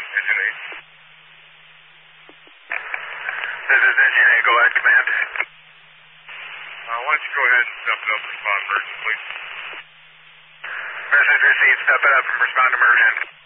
Engine 8. This is Engine 8, go ahead, command. Why don't you go ahead and step it up and respond emergent, please? Message received, step it up and respond emergent.